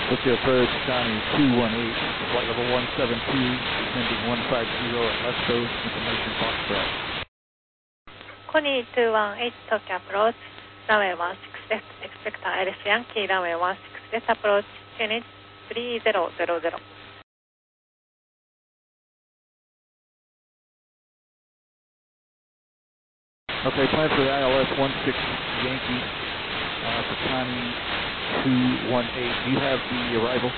Tokyo approach, Connie 218, flight level 172, descending 150 at Lesto, information Foxtrot. Connie 218, Tokyo approach, runway 16 left, expect ILS Yankee, runway 16 left approach, unit 3000. Okay, plan for the ILS 16 Yankee for Connie 218. Do you have the arrival?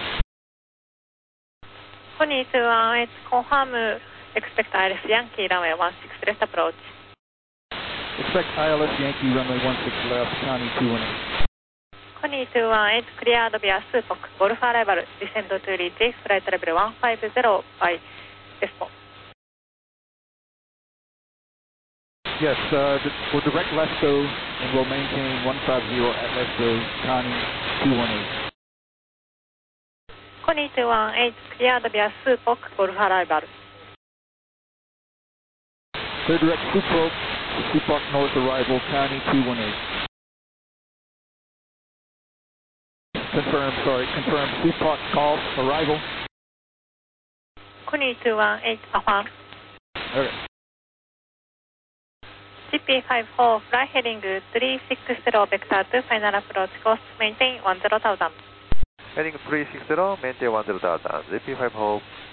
Connie 218, confirm, expect ILS Yankee, runway 16 left approach. Expect ILS Yankee, runway 16 left, Connie 218. Connie 218, cleared via Supok, Golf arrival, descend to reach flight level 150 by Despo. Yes, we'll direct Lesto and we'll maintain 150 at Lesto, Connie 218. Connie 218, cleared via Supok, Golf arrival. Clear direct Supok North arrival, Connie 218. Confirm Supok call arrival. Connie 218, affirm. Okay. GP54, fly heading 360 vector to final approach course, maintain 10,000. Heading 360, maintain 10,000, GP54.